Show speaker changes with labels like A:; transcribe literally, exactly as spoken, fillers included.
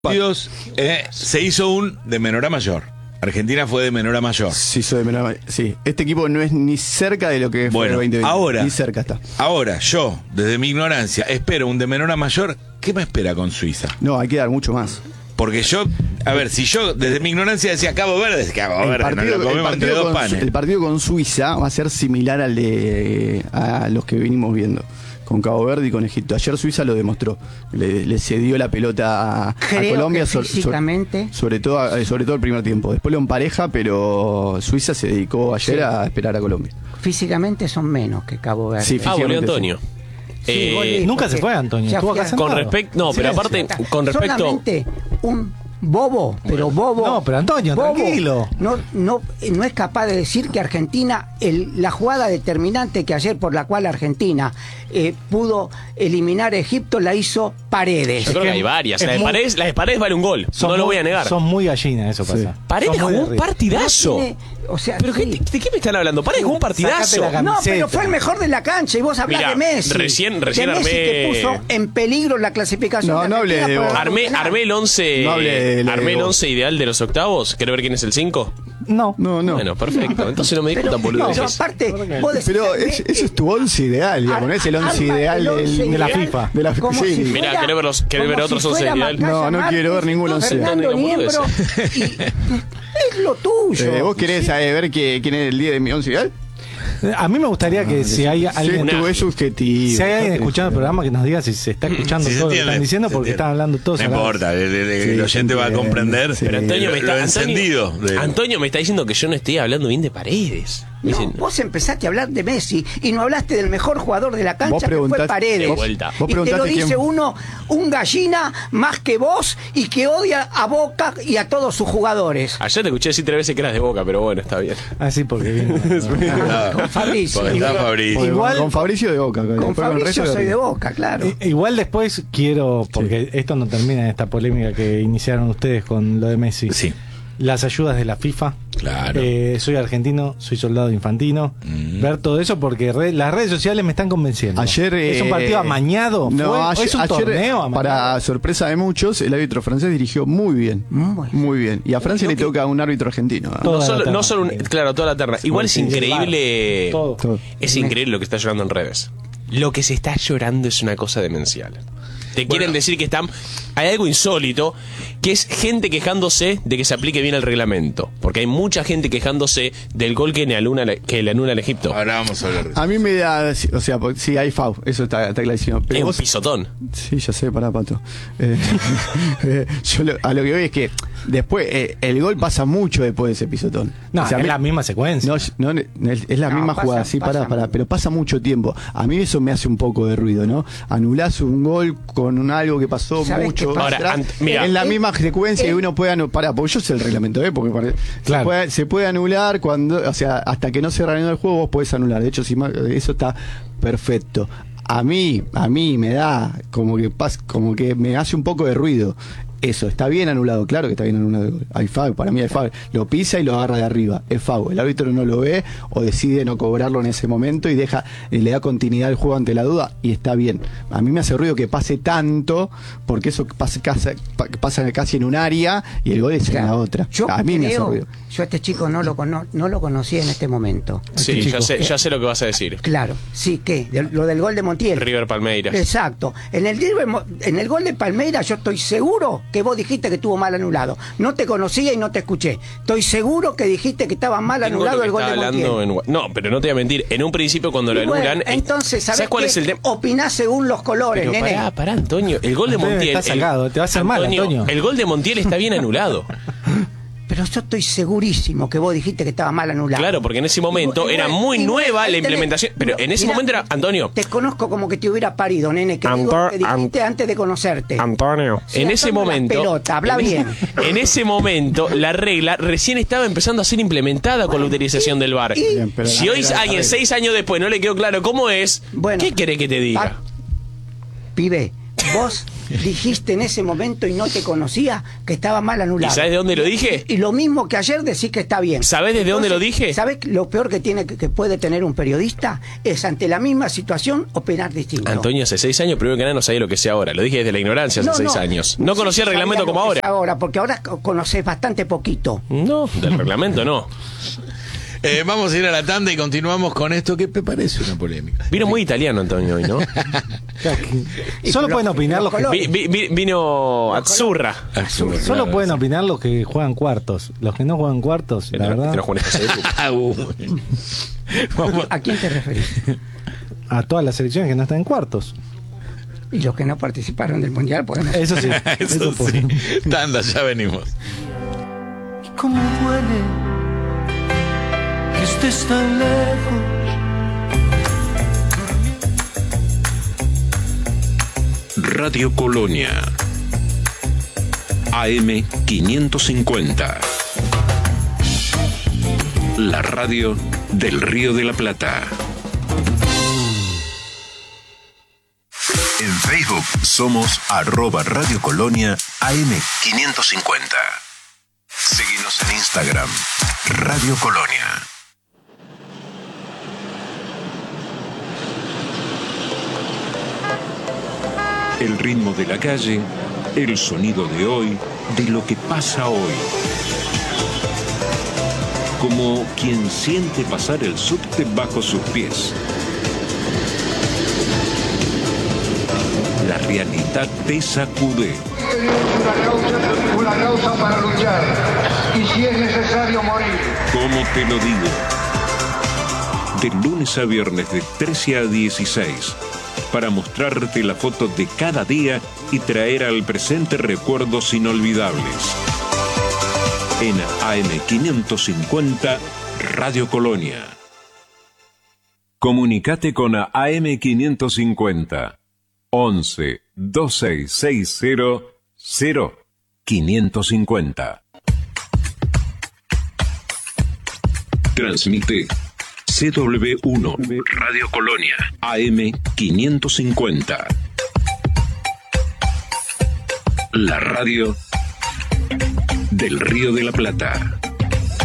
A: partidos eh, se hizo un de menor a mayor. Argentina fue de menor a mayor.
B: Se hizo de menor a mayor. Sí, este equipo no es ni cerca de lo que fue
A: bueno,
B: el veinte veinte.
A: Ahora,
B: ni cerca está.
A: Ahora, yo, desde mi ignorancia, espero un de menor a mayor. ¿Qué me espera con Suiza?
B: No, hay que dar mucho más.
A: Porque yo, a ver, si yo desde mi ignorancia decía Cabo Verde, es Cabo Verde,
B: el partido,
A: nos lo comemos entre dos
B: con,
A: panes.
B: El partido con Suiza va a ser similar al de a los que venimos viendo. Con Cabo Verde y con Egipto. Ayer Suiza lo demostró. Le, le cedió la pelota a, a Colombia,
C: que físicamente.
B: So, sobre, todo, sobre todo el primer tiempo. Después lo empareja, pero Suiza se dedicó ayer sí. a esperar a Colombia.
C: Físicamente son menos que Cabo Verde.
D: Sí, ah, volvió Antonio.
C: Sí,
D: eh,
C: nunca se fue Antonio. Estuvo acá
D: con respecto, no, pero aparte, con respecto.
C: Solamente un bobo, pero bobo.
E: No, pero Antonio, bobo, tranquilo.
C: No, no, no es capaz de decir que Argentina, el, la jugada determinante que ayer por la cual Argentina eh, pudo eliminar a Egipto la hizo Paredes.
D: Yo creo que hay varias. La de, muy, Paredes, la de Paredes vale un gol. No muy, lo voy a negar.
E: Son muy gallinas, eso pasa.
D: Sí. Paredes jugó un partidazo.
C: No tiene, o sea,
D: ¿Pero
C: sí.
D: qué, de qué me están hablando? Paredes jugó un partidazo.
C: No, pero fue el mejor de la cancha y vos hablás
D: Mirá,
C: de Messi.
D: Recién, recién
C: de Messi
D: armé.
C: que puso en peligro la clasificación.
B: No,
C: de
B: no hablé de
D: Armé, armé el once.
B: No hablé de
D: armé el once ideal de los octavos. ¿Quiero ver quién es el cinco?
E: No,
B: no, no.
D: Bueno, perfecto. Entonces no me discutan boludeces.
C: No, aparte, vos decís,
B: pero es, eso es tu once ideal, digamos, no es el once ideal del,
E: de la FIFA.
B: De la FIFA. Sí.
C: Si
D: Mirá, ¿querés ver, los, querés ver otros si once ideal?
B: No, no quiero ver ningún once ideal.
C: Es lo tuyo.
B: Eh, ¿Vos querés saber ver que, quién es el día de mi once ideal?
E: A mí me gustaría que ah, si hay alguien
B: sí, es subjetivo,
E: si hay alguien escuchando el programa que nos diga si se está escuchando
A: si
E: todo lo que están diciendo porque están hablando todos.
A: No importa, el, el, el, sí, el oyente va a comprender.
D: Sí, pero Antonio me está
A: lo encendido.
D: Antonio, Antonio me está diciendo que yo no estoy hablando bien de Paredes.
C: No,
D: dicen,
C: vos empezaste a hablar de Messi y no hablaste del mejor jugador de la cancha que fue Paredes.
D: Vos,
C: vos y te lo dice quién... uno, un gallina más que vos y que odia a Boca y a todos sus jugadores.
D: Ayer te escuché decir tres veces que eras de Boca, pero bueno, está bien.
E: Ah, sí, porque vino.
C: Ah, con Fabricio.
A: Igual, Fabricio.
B: Igual, con Fabricio de Boca.
C: Con, con Fabricio soy de Boca, claro.
E: I, igual después quiero, porque sí. esto no termina en esta polémica que iniciaron ustedes con lo de Messi.
A: Sí.
E: Las ayudas de la FIFA.
A: Claro.
E: Eh, soy argentino, soy soldado infantino. Mm. Ver todo eso porque re, las redes sociales me están convenciendo.
B: Ayer eh,
E: es un partido amañado.
B: No,
E: fue,
B: ayer,
E: es un
B: ayer,
E: torneo amañado.
B: Para sorpresa de muchos, el árbitro francés dirigió muy bien. Muy, muy bien. Y a Francia le toca un árbitro argentino. ¿no?
D: No solo, no solo un, claro, toda la terna. Igual es increíble.
E: Todo.
B: Todo.
D: Es increíble lo que está llorando en redes. Lo que se está llorando es una cosa demencial. Te bueno. quieren decir que están. Hay algo insólito, que es gente quejándose de que se aplique bien el reglamento. Porque hay mucha gente quejándose del gol que le anula, que le anula al Egipto.
A: Ahora vamos a hablar de eso.
B: A mí me da. O sea, sí, hay F A U, eso está, está clarísimo. Pero
D: es
B: vos,
D: un pisotón.
B: Sí, ya sé, pará, Pato. Eh, eh, yo lo, a lo que voy es que después, eh, el gol pasa mucho después de ese pisotón.
E: No,
B: o sea,
E: es
B: mí,
E: la misma secuencia.
B: No, no es, es la
C: no,
B: misma
C: pasa,
B: jugada, sí,
C: pasa,
B: pará, pará, pero pasa mucho tiempo. A mí eso me hace un poco de ruido, ¿no? Anulás un gol con un algo que pasó mucho
D: Ahora,
B: atrás,
D: ant, mira,
B: en la
C: eh,
B: misma secuencia
C: eh,
B: y uno puede anular, pará, porque yo sé el reglamento, ¿eh? Porque para,
E: claro.
B: se, puede, se puede anular cuando, o sea, hasta que no se reanude el juego vos podés anular. De hecho, si, eso está perfecto. A mí, a mí me da como que pas, como que me hace un poco de ruido. Eso, está bien anulado, claro que está bien anulado. Hay foul, para mí hay foul. Lo pisa y lo agarra de arriba. Es foul. El árbitro no lo ve o decide no cobrarlo en ese momento y deja, y le da continuidad al juego ante la duda y está bien. A mí me hace ruido que pase tanto, porque eso pasa, pasa, pasa casi en un área y el gol es claro. en la otra.
C: Yo
B: a mí
C: creo,
B: me hace ruido.
C: Yo a este chico no lo, cono, no lo conocía en este momento.
D: Sí,
C: este
D: ya sé, ya sé lo que vas a decir.
C: Claro, sí, ¿qué? De, lo del gol de Montiel.
D: River Palmeiras.
C: Exacto. En el, en el gol de Palmeiras yo estoy seguro que vos dijiste que estuvo mal anulado. No te conocía y no te escuché. Estoy seguro que dijiste que estaba mal
D: Tengo
C: anulado el gol de Montiel.
D: En, no, pero no te voy a mentir. En un principio cuando lo
C: bueno,
D: anulan...
C: Entonces, ¿sabes,
D: ¿sabes cuál
C: qué?
D: es el tema?
C: Opinás según los colores,
D: pero
C: nene.
D: Pará, pará, Antonio. El gol de Montiel...
E: Está sacado,
D: el,
E: te va a hacer
D: Antonio,
E: mal, Antonio.
D: El gol de Montiel está bien anulado.
C: Pero yo estoy segurísimo que vos dijiste que estaba mal anulado.
D: Claro, porque en ese momento
C: y, y,
D: era muy
C: y,
D: nueva
C: y,
D: la implementación. Pero en ese
C: mirá,
D: momento era... Antonio.
C: Te conozco como que te hubiera parido, nene. Que,
D: Anto
C: digo, que dijiste
D: Ant
C: antes de conocerte.
D: Antonio.
C: Sí,
D: en ese momento...
C: Pelota, habla
D: en,
C: bien.
D: En ese momento, la regla recién estaba empezando a ser implementada bueno, con la utilización
C: y,
D: del V A R.
C: Y,
D: bien, si hoy a alguien seis años después no le quedó claro cómo es, bueno, ¿qué querés que te diga?
C: Pa, pibe, vos dijiste en ese momento y no te conocía que estaba mal anulado.
D: ¿Y sabés de dónde lo dije?
C: Y lo mismo que ayer decís que está bien.
D: ¿Sabés desde dónde lo dije?
C: ¿Sabés lo peor que tiene que puede tener un periodista? Es ante la misma situación opinar distinto.
D: Antonio, hace seis años, primero que nada, no sabía lo que sé ahora. Lo dije desde la ignorancia hace
C: No,
D: seis
C: no,
D: años. No
C: sí
D: conocía el reglamento
C: sabía
D: como
C: lo que
D: ahora.
C: es Ahora, porque ahora conocés bastante poquito.
D: No, del reglamento no.
A: Eh, vamos a ir a la tanda y continuamos con esto que me parece una polémica.
D: Vino muy italiano, Antonio, hoy, ¿no?
E: Solo pueden opinar los que
D: Vi- vi- vi- vino Azzurra.
E: solo pueden opinar los que juegan cuartos. Los que no juegan cuartos, la verdad,
D: No juegan esta serie.
A: Ah, uh. Vamos.
C: ¿A quién te referís?
E: a todas las selecciones que no están en cuartos.
C: Y los que no participaron del Mundial podemos...
E: Eso sí,
A: Eso
E: eso puede.
A: sí. Tanda, ya venimos.
F: ¿Cómo duele que estés tan lejos?
G: Radio Colonia A M quinientos cincuenta, la radio del Río de la Plata. En Facebook somos arroba Radio Colonia A M quinientos cincuenta. Seguinos en Instagram, Radio Colonia. El ritmo de la calle, el sonido de hoy, de lo que pasa hoy. Como quien siente pasar el subte bajo sus pies. La realidad te sacude.
H: Una causa, una causa para luchar, y si es necesario morir.
G: ¿Cómo te lo digo? De lunes a viernes de trece a dieciséis, para mostrarte la foto de cada día y traer al presente recuerdos inolvidables. En A M quinientos cincuenta, Radio Colonia. Comunicate con A M quinientos cincuenta. once, veintiséis sesenta, cero, quinientos cincuenta. Transmite C W uno, Radio Colonia, A M quinientos cincuenta. La radio del Río de la Plata.